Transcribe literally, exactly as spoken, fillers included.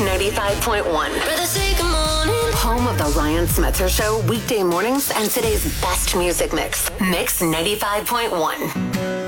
ninety-five point one. For the sake of morning. Home of the Ryan Smetzer Show, weekday mornings and today's best music mix. Mix ninety-five point one.